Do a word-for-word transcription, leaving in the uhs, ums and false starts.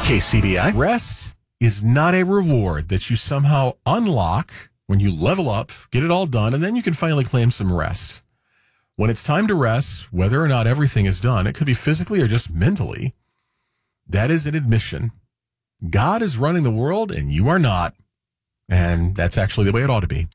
K C B I. Rest is not a reward that you somehow unlock when you level up, get it all done, and then you can finally claim some rest. When it's time to rest, whether or not everything is done, it could be physically or just mentally, that is an admission. God is running the world and you are not. And that's actually the way it ought to be.